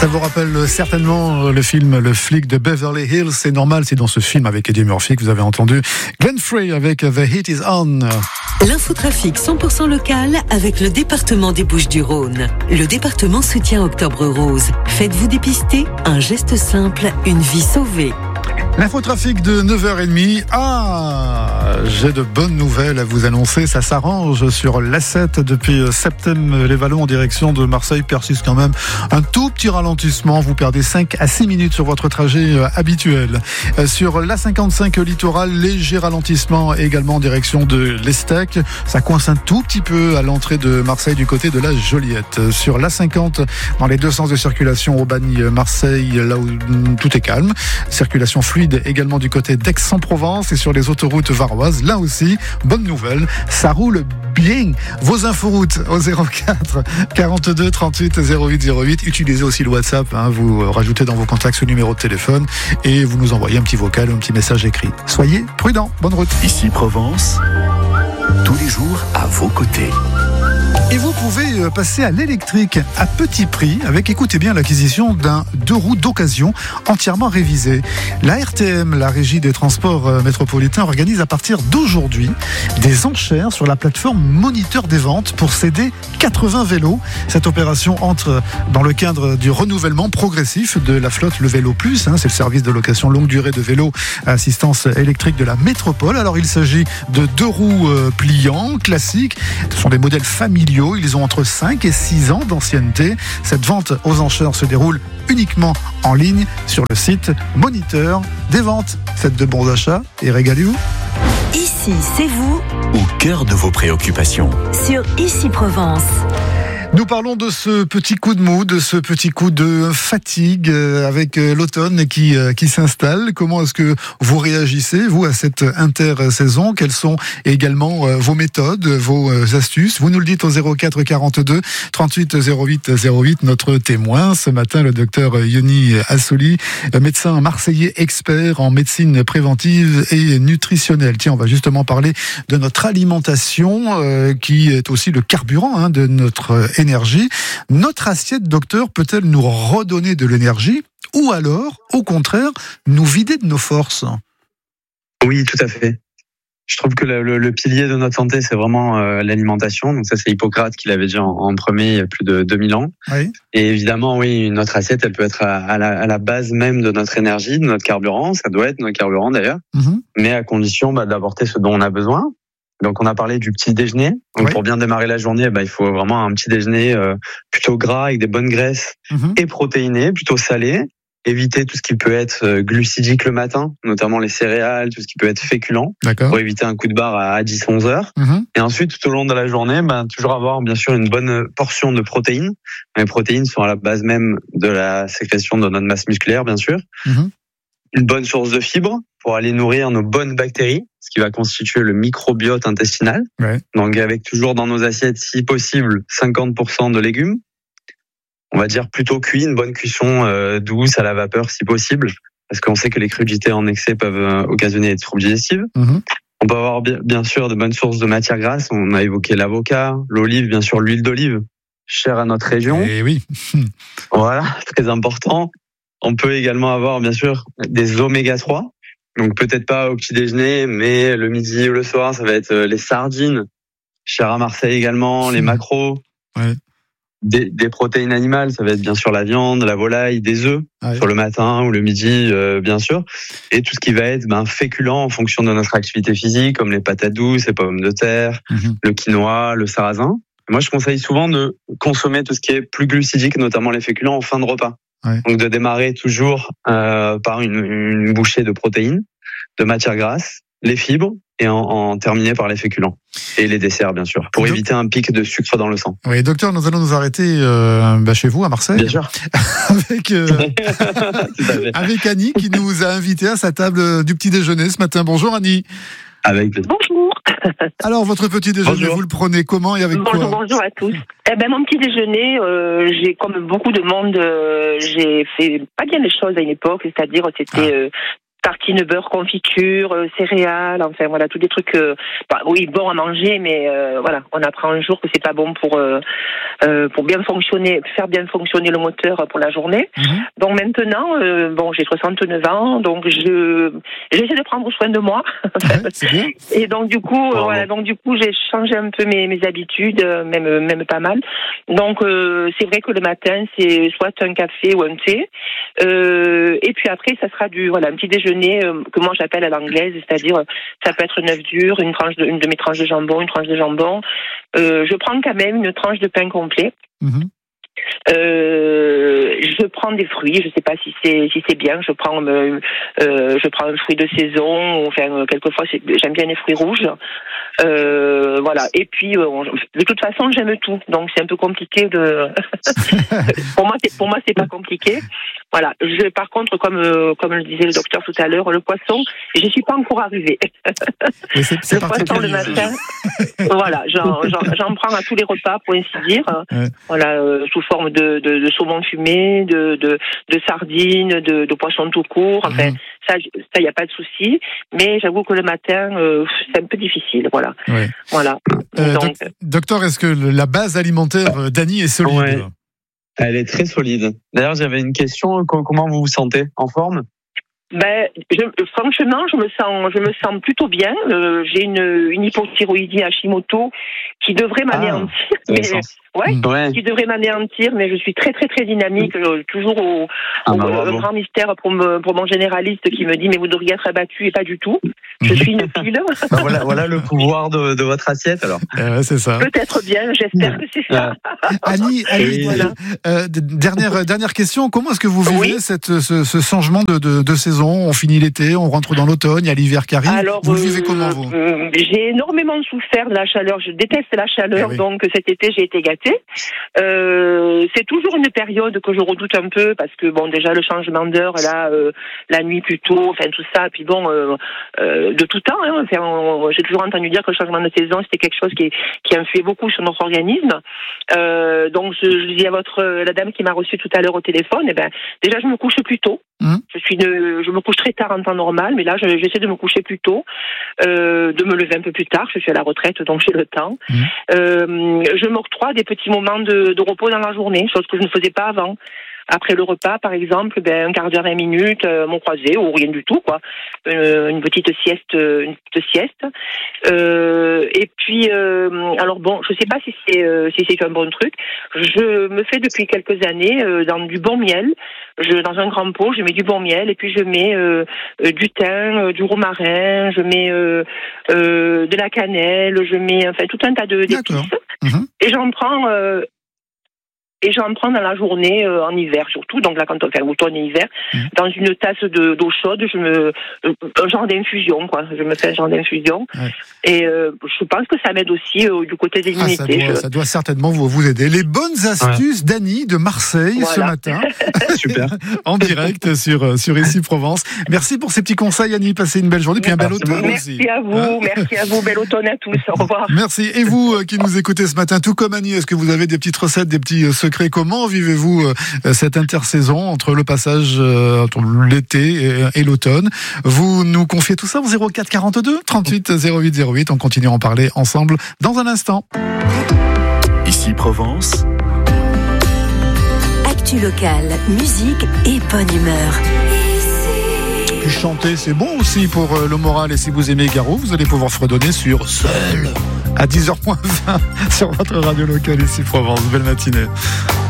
Ça vous rappelle certainement le film Le flic de Beverly Hills. C'est normal, c'est dans ce film avec Eddie Murphy que vous avez entendu Glenn Frey avec The Heat Is On. L'infotrafic 100% local avec le département des Bouches-du-Rhône. Le département soutient Octobre Rose. Faites-vous dépister, un geste simple, une vie sauvée. L'infotrafic de 9h30. J'ai de bonnes nouvelles à vous annoncer. Ça s'arrange sur l'A7 depuis Septem-les-Vallons en direction de Marseille. Persiste quand même un tout petit ralentissement. Vous perdez 5 à 6 minutes sur votre trajet habituel. Sur l'A55 littoral, léger ralentissement également en direction de l'Estec. Ça coince un tout petit peu à l'entrée de Marseille du côté de la Joliette. Sur l'A50, dans les deux sens de circulation, Aubagne-Marseille, là où tout est calme. Circulation fluide également du côté d'Aix-en-Provence et sur les autoroutes varoises. Là aussi, bonne nouvelle, ça roule bien. Vos inforoutes au 04 42 38 08 08. Utilisez aussi le WhatsApp. Vous rajoutez dans vos contacts ce numéro de téléphone et vous nous envoyez un petit vocal ou un petit message écrit. Soyez prudents. Bonne route. Ici Provence, tous les jours à vos côtés. Et vous pouvez passer à l'électrique à petit prix avec, écoutez bien, l'acquisition d'un 2 roues d'occasion entièrement révisé. La RTM, la Régie des Transports Métropolitains, organise à partir d'aujourd'hui des enchères sur la plateforme Moniteur des Ventes pour céder 80 vélos. Cette opération entre dans le cadre du renouvellement progressif de la flotte Le Vélo Plus. C'est le service de location longue durée de vélos à assistance électrique de la métropole. Alors il s'agit de 2 roues pliants classiques. Ce sont des modèles familiaux. Ils ont entre 5 et 6 ans d'ancienneté. Cette vente aux enchères se déroule uniquement en ligne sur le site Moniteur des Ventes. Faites de bons achats et régalez-vous. Ici, c'est vous. Au cœur de vos préoccupations. Sur Ici Provence. Nous parlons de ce petit coup de mou, de ce petit coup de fatigue avec l'automne qui s'installe. Comment est-ce que vous réagissez, vous, à cette intersaison? Quelles sont également vos méthodes, vos astuces? Vous nous le dites au 04 42 38 08 08. Notre témoin ce matin, le docteur Yoni Assouli, médecin marseillais expert en médecine préventive et nutritionnelle. Tiens, on va justement parler de notre alimentation qui est aussi le carburant de notre énergie. Notre assiette, docteur, peut-elle nous redonner de l'énergie ou alors, au contraire, nous vider de nos forces? Oui, tout à fait. Je trouve que le pilier de notre santé, c'est vraiment l'alimentation. Donc ça, c'est Hippocrate qui l'avait dit en premier il y a plus de 2000 ans. Oui. Et évidemment, oui, notre assiette, elle peut être à la base même de notre énergie, de notre carburant. Ça doit être notre carburant d'ailleurs. Mais à condition d'apporter ce dont on a besoin. Donc on a parlé du petit déjeuner. Donc pour bien démarrer la journée, il faut vraiment un petit déjeuner plutôt gras avec des bonnes graisses et protéiné, plutôt salé. Éviter tout ce qui peut être glucidique le matin, notamment les céréales, tout ce qui peut être féculent, pour éviter un coup de barre à 10-11 heures. Et ensuite, tout au long de la journée, toujours avoir bien sûr une bonne portion de protéines. Les protéines sont à la base même de la sécrétion de notre masse musculaire, bien sûr. Une bonne source de fibres pour aller nourrir nos bonnes bactéries, ce qui va constituer le microbiote intestinal. Donc avec toujours dans nos assiettes, si possible, 50% de légumes. On va dire plutôt cuit, une bonne cuisson douce à la vapeur si possible, parce qu'on sait que les crudités en excès peuvent occasionner des troubles digestifs. On peut avoir bien sûr de bonnes sources de matières grasses. On a évoqué l'avocat, l'olive, bien sûr l'huile d'olive, chère à notre région. Et oui. Voilà, très important. On peut également avoir bien sûr des oméga 3. Donc peut-être pas au petit déjeuner, mais le midi ou le soir, ça va être les sardines, chères à Marseille également, les maquereaux. Des protéines animales, ça va être bien sûr la viande, la volaille, des œufs sur le matin ou le midi, bien sûr. Et tout ce qui va être féculent en fonction de notre activité physique, comme les patates douces, les pommes de terre, le quinoa, le sarrasin. Moi, je conseille souvent de consommer tout ce qui est plus glucidique, notamment les féculents, en fin de repas. Donc de démarrer toujours par une bouchée de protéines, de matières grasses, les fibres, et en terminer par les féculents. Et les desserts, bien sûr, pour éviter un pic de sucre dans le sang. Oui, docteur, nous allons nous arrêter chez vous, à Marseille. Bien sûr. avec Annie, qui nous a invités à sa table du petit déjeuner ce matin. Bonjour Annie. Avec plaisir. Bonjour. Alors, votre petit déjeuner, vous le prenez comment et avec quoi? Bonjour à tous. Mon petit déjeuner, j'ai comme beaucoup de monde, j'ai fait pas bien les choses à une époque, c'est-à-dire c'était tartines beurre confiture, céréales, enfin voilà, tous des trucs oui, bon à manger, mais voilà, on apprend un jour que c'est pas bon pour bien fonctionner, faire bien fonctionner le moteur pour la journée. Donc maintenant j'ai 69 ans, donc j'essaie de prendre soin de moi. C'est bien. Et donc du coup j'ai changé un peu mes habitudes, même pas mal. Donc c'est vrai que le matin c'est soit un café ou un thé, et puis après ça sera un petit déjeuner que moi j'appelle à l'anglaise, c'est-à-dire ça peut être un œuf dur, une de mes tranches de jambon, une tranche de jambon. Je prends quand même une tranche de pain complet. Je prends des fruits, je sais pas si c'est bien. Je prends un fruit de saison, enfin quelquefois j'aime bien les fruits rouges. Voilà. Et puis de toute façon j'aime tout, donc c'est un peu compliqué de. Pour moi c'est pas compliqué. Voilà. Par contre, comme le disait le docteur tout à l'heure, le poisson, je suis pas encore arrivée. Le poisson le matin, voilà, j'en prends à tous les repas pour ainsi dire. Voilà, sous forme de saumon fumé, de sardines, de poisson tout court. Enfin, ça y a pas de souci. Mais j'avoue que le matin, c'est un peu difficile. Voilà. Ouais. Voilà. Donc, docteur, est-ce que la base alimentaire d'Annie est solide? Ouais. Elle est très solide. D'ailleurs, j'avais une question. Comment vous vous sentez? En forme? Franchement, je me sens plutôt bien. J'ai une hypothyroïdie Hashimoto qui devrait m'anéantir. Qui devrait m'anéantir, mais je suis très très très dynamique, toujours un grand mystère pour mon généraliste qui me dit mais vous devriez être abattu et pas du tout. Je suis une pile. Voilà le pouvoir de votre assiette alors. C'est ça. Peut-être bien, j'espère que c'est ça. Annie, voilà. Dernière question, comment est-ce que vous vivez ce changement de saison? On finit l'été, on rentre dans l'automne, il y a l'hiver qui arrive. Alors, vous le vivez comment vous? J'ai énormément souffert de la chaleur, je déteste la chaleur, donc cet été j'ai été gâtée. C'est toujours une période que je redoute un peu parce que déjà le changement d'heure là, la nuit plus tôt, enfin tout ça, puis de tout temps, j'ai toujours entendu dire que le changement de saison c'était quelque chose qui influait beaucoup sur notre organisme. Donc je dis à la dame qui m'a reçue tout à l'heure au téléphone, déjà je me couche plus tôt. Je me couche très tard en temps normal, mais là j'essaie de me coucher plus tôt, de me lever un peu plus tard. Je suis à la retraite, donc j'ai le temps. Je m'octroie des petits moments de repos dans la journée, chose que je ne faisais pas avant. Après le repas, par exemple, un quart d'heure, 20 minutes, mon croisé, ou rien du tout, quoi. Une petite sieste. Et puis, je sais pas si c'est un bon truc. Je me fais depuis quelques années dans du bon miel. Dans un grand pot, je mets du bon miel et puis je mets du thym, du romarin, je mets de la cannelle, je mets tout un tas d'épices. Et j'en prends dans la journée en hiver surtout, donc là quand on fait automne et hiver, dans une tasse d'eau chaude, un genre d'infusion quoi. Je me fais un genre d'infusion et je pense que ça m'aide aussi du côté de l'immunité. Ça doit certainement vous aider. Les bonnes astuces d'Annie de Marseille ce matin. Super. En direct sur Ici Provence. Merci pour ces petits conseils Annie, passez une belle journée puis un bel automne aussi. Merci à vous, bel automne à tous. Au revoir. Merci. Et vous qui nous écoutez ce matin, tout comme Annie, est-ce que vous avez des petites recettes, des petits secrets? Comment vivez-vous cette intersaison entre le passage entre l'été et l'automne? Vous nous confiez tout ça au 04 42 38 08 08. On continue à en parler ensemble dans un instant. Ici Provence. Actu locale, musique et bonne humeur. Puis chanter, c'est bon aussi pour le moral. Et si vous aimez Garou, vous allez pouvoir fredonner sur Seul à 10h20 sur votre radio locale Ici Provence. Belle matinée.